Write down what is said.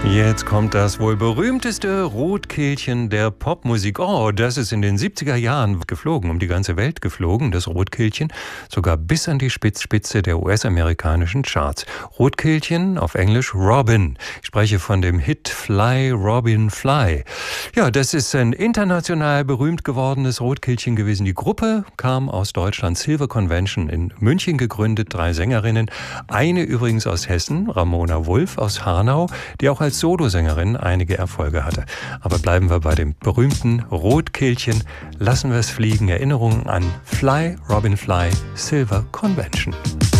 Jetzt kommt das wohl berühmteste Rotkehlchen der Popmusik. Oh, das ist in den 70er Jahren geflogen, um die ganze Welt geflogen, das Rotkehlchen, sogar bis an die Spitze der US-amerikanischen Charts. Rotkehlchen, auf Englisch Robin. Ich spreche von dem Hit Fly, Robin, Fly. Ja, das ist ein international berühmt gewordenes Rotkehlchen gewesen. Die Gruppe kam aus Deutschland, Silver Convention, in München gegründet, 3 Sängerinnen. Eine übrigens aus Hessen, Ramona Wulff aus Hanau, die auch als Solosängerin einige Erfolge hatte. Aber bleiben wir bei dem berühmten Rotkehlchen. Lassen wir es fliegen. Erinnerungen an Fly, Robin Fly, Silver Convention.